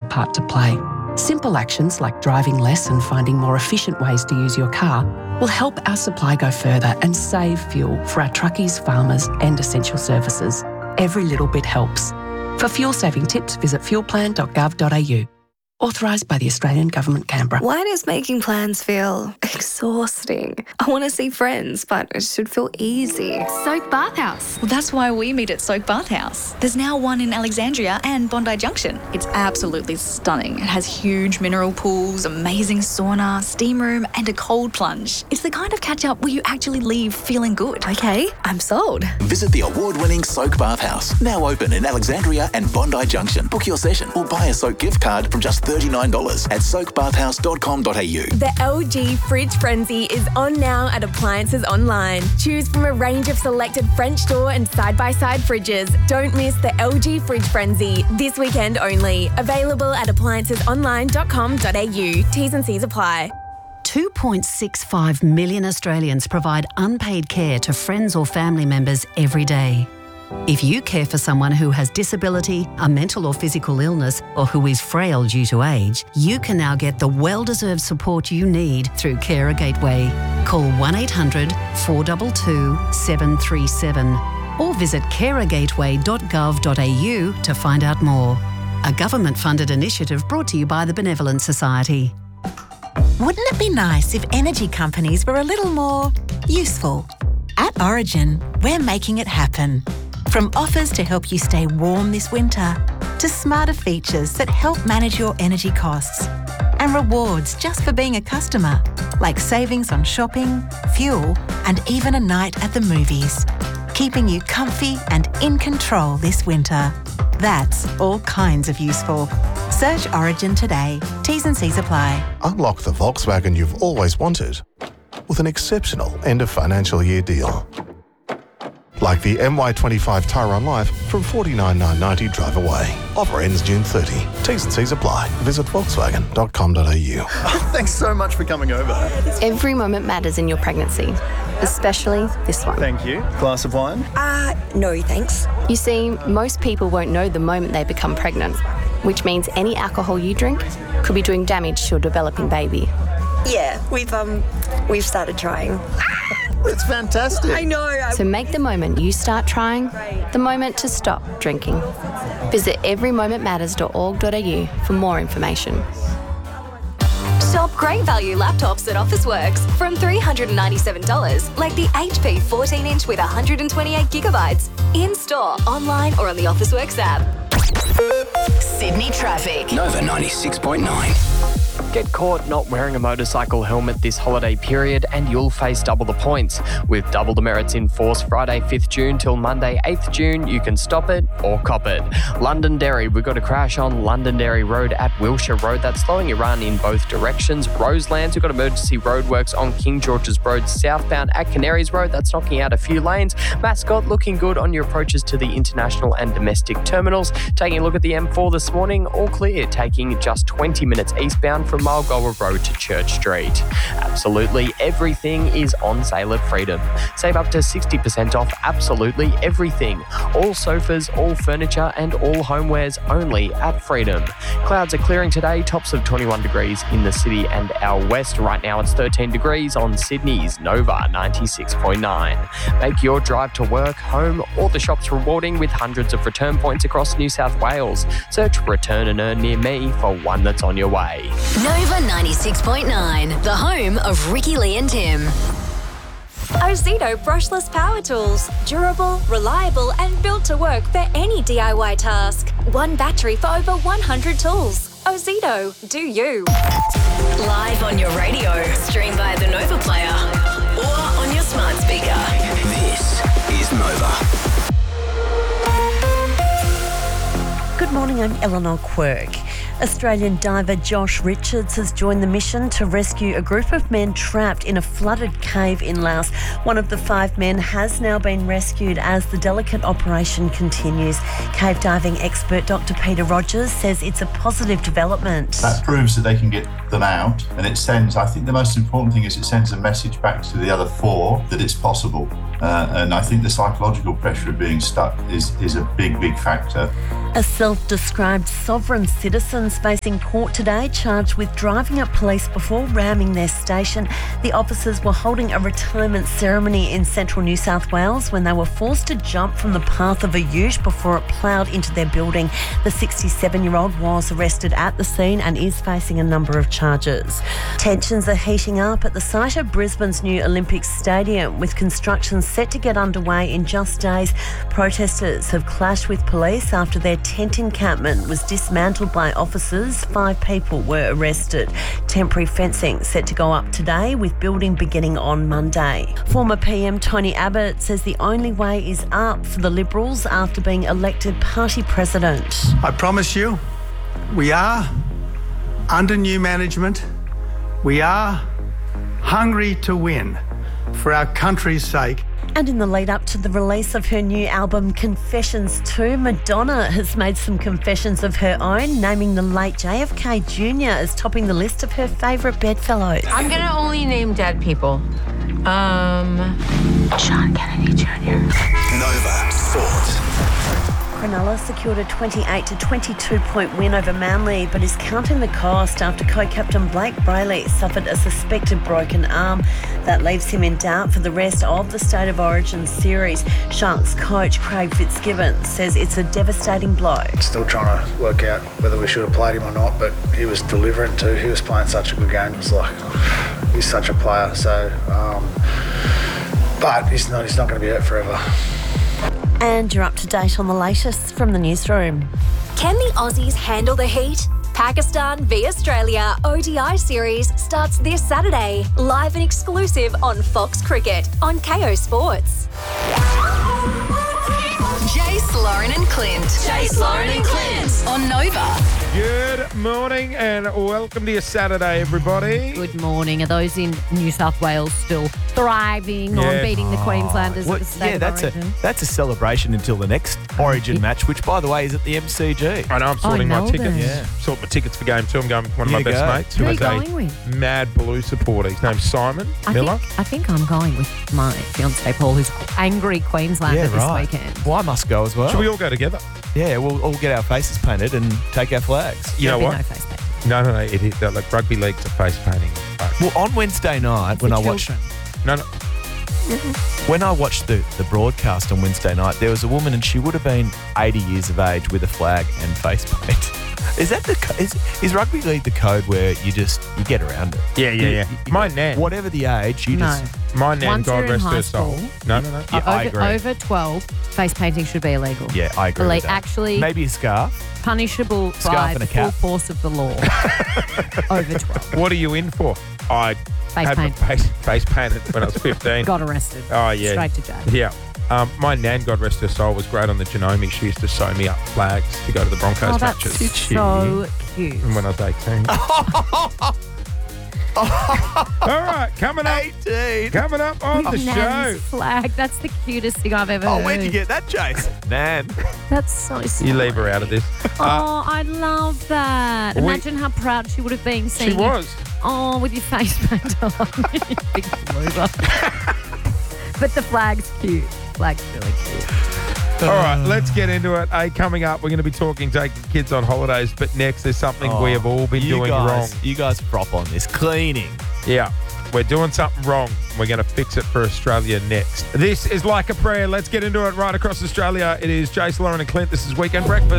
part to play. Simple actions like driving less and finding more efficient ways to use your car will help our supply go further and save fuel for our truckies, farmers and essential services. Every little bit helps. For fuel-saving tips, visit fuelplan.gov.au. Authorised by the Australian Government, Canberra. Why does making plans feel exhausting? I want to see friends, but it should feel easy. Soak Bathhouse. Well, that's why we meet at Soak Bathhouse. There's now one in Alexandria and Bondi Junction. It's absolutely stunning. It has huge mineral pools, amazing sauna, steam room and a cold plunge. It's the kind of catch-up where you actually leave feeling good. Okay, I'm sold. Visit the award-winning Soak Bathhouse, now open in Alexandria and Bondi Junction. Book your session or buy a Soak gift card from just $39 at soakbathhouse.com.au. The LG Fridge Frenzy is on now at Appliances Online. Choose from a range of selected French door and side-by-side fridges. Don't miss the LG Fridge Frenzy this weekend only. Available at appliancesonline.com.au. T's and C's apply. 2.65 million Australians provide unpaid care to friends or family members every day. If you care for someone who has disability, a mental or physical illness, or who is frail due to age, you can now get the well-deserved support you need through Carer Gateway. Call 1-800-422-737 or visit carergateway.gov.au to find out more. A government-funded initiative brought to you by the Benevolent Society. Wouldn't it be nice if energy companies were a little more useful? At Origin, we're making it happen. From offers to help you stay warm this winter, to smarter features that help manage your energy costs, and rewards just for being a customer, like savings on shopping, fuel, and even a night at the movies, keeping you comfy and in control this winter. That's all kinds of useful. Search Origin today. T's and C's apply. Unlock the Volkswagen you've always wanted with an exceptional end of financial year deal. Like the MY25 Tyrone Life from $49,990 drive away. Offer ends June 30. T's and C's apply. Visit volkswagen.com.au. Thanks so much for coming over. Every moment matters in your pregnancy, especially this one. Thank you. Glass of wine? No thanks. You see, most people won't know the moment they become pregnant, which means any alcohol you drink could be doing damage to a developing baby. Yeah, we've started trying. It's fantastic. I know. So make the moment you start trying the moment to stop drinking. Visit everymomentmatters.org.au for more information. Shop great value laptops at Officeworks from $397, like the HP 14-inch with 128 gigabytes. In-store, online or on the Officeworks app. Sydney traffic. Nova 96.9. Get caught not wearing a motorcycle helmet this holiday period and you'll face double the points. With double demerits in force Friday 5th June till Monday 8th June, you can stop it or cop it. Londonderry, we've got a crash on Londonderry Road at Wilshire Road. That's slowing your run in both directions. Roselands, we've got emergency roadworks on King George's Road southbound at Canaries Road. That's knocking out a few lanes. Mascot, looking good on your approaches to the international and domestic terminals. Taking a look at the M4 this morning, all clear, taking just 20 minutes eastbound from Mulgoa Road to Church Street. Absolutely everything is on sale at Freedom. Save up to 60% off absolutely everything. All sofas, all furniture and all homewares only at Freedom. Clouds are clearing today, tops of 21 degrees in the city and our west. Right now it's 13 degrees on Sydney's Nova 96.9. Make your drive to work, home or the shops rewarding with hundreds of return points across New South Wales. Search Return and Earn near me for one that's on your way. Nova 96.9, the home of Ricky Lee and Tim. Ozito brushless power tools. Durable, reliable and built to work for any DIY task. One battery for over 100 tools. Ozito, do you. Live on your radio, stream via the Nova Player or on your smart speaker. This is Nova. Good morning, I'm Eleanor Quirk. Australian diver Josh Richards has joined the mission to rescue a group of men trapped in a flooded cave in Laos. One of the 5 men has now been rescued as the delicate operation continues. Cave diving expert Dr. Peter Rogers says it's a positive development. That proves that they can get them out, and it sends, I think the most important thing is it sends a message back to the other 4 that it's possible. And I think the psychological pressure of being stuck is a big factor. A self-described sovereign citizen's facing court today, charged with driving at police before ramming their station. The officers were holding a retirement ceremony in central New South Wales when they were forced to jump from the path of a ute before it ploughed into their building. The 67-year-old was arrested at the scene and is facing a number of charges. Tensions are heating up at the site of Brisbane's new Olympic Stadium, with construction set to get underway in just days. Protesters have clashed with police after their tent encampment was dismantled by officers. 5 people were arrested. Temporary fencing set to go up today, with building beginning on Monday. Former PM Tony Abbott says the only way is up for the Liberals after being elected party president. I promise you, we are under new management. We are hungry to win for our country's sake. And in the lead up to the release of her new album Confessions 2, Madonna has made some confessions of her own, naming the late JFK Jr. as topping the list of her favourite bedfellows. I'm going to only name dead people. John Kennedy Jr. Nova Sport. Cronulla secured a 28-22 point win over Manly, but is counting the cost after co-captain Blake Brayley suffered a suspected broken arm. That leaves him in doubt for the rest of the State of Origin series. Sharks coach Craig Fitzgibbon says it's a devastating blow. Still trying to work out whether we should have played him or not, but he was delivering too. He was playing such a good game. It was like, he's such a player. So, but he's not going to be out forever. And you're up to date on the latest from the newsroom. Can the Aussies handle the heat? Pakistan v Australia ODI series starts this Saturday, live and exclusive on Fox Cricket on KO Sports. Jace, Lauren and Clint. Jace, Lauren and Clint on Nova. Good morning and welcome to your Saturday, everybody. Good morning. Are those in New South Wales still thriving on beating the Queenslanders at the State of Origin? That's a celebration until the next Origin match, which, by the way, is at the MCG. I know, I'm sorting my tickets. Sort my tickets for game 2. I'm going with one of my best mates. Who are you going with? Mad Blue supporter. His name's Simon Miller. I think I'm going with my fiancé Paul, who's angry Queenslander this weekend. Well, I must go as well. Should we all go together? Yeah, we'll all get our faces painted and take our flags. You know what? No face painting. No. Like rugby leagues are face painting. Well, on Wednesday night when I watched... No. When I watched the broadcast on Wednesday night, there was a woman and she would have been 80 years of age with a flag and face paint. Is that is rugby league the code where you get around it? Yeah. My nan. Whatever the age, my nan, God rest her soul. No. Yeah, I agree. Over 12, face painting should be illegal. Yeah, I agree with that. Actually, maybe a scarf. Punishable by the full force of the law. Over 12. What are you in for? I had my face painted when I was 15. Got arrested. Oh, yeah. Straight to jail. Yeah. My nan, God rest her soul, was great on the Genome. She used to sew me up flags to go to the Broncos matches. That's so cute. And when I was 18. All right, coming up on the show. Flag. That's the cutest thing I've ever heard. Where'd you get that, Jason? Nan. That's so sweet. You leave her out of this. I love that. Imagine how proud she would have been seeing She was. With your face paint on. You big loser. But the flag's cute. Flag's really cute. All right, let's get into it. Coming up, we're going to be talking taking kids on holidays, but next there's something we have all been doing wrong. You guys prop on this. Cleaning. Yeah, we're doing something wrong. We're going to fix it for Australia next. This is Like a Prayer. Let's get into it right across Australia. It is Jace, Lauren and Clint. This is Weekend Breakfast.